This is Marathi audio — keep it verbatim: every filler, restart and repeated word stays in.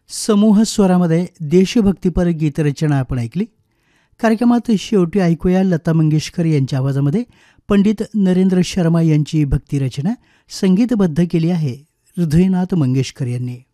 समूह स्वरामध्ये देशभक्तीपर गीतरचना आपण ऐकली. कार्यक्रमात शेवटी ऐकूया लता मंगेशकर यांच्या आवाजामध्ये पंडित नरेंद्र शर्मा यांची भक्तिरचना संगीतबद्ध केली आहे हृदयनाथ मंगेशकर यांनी.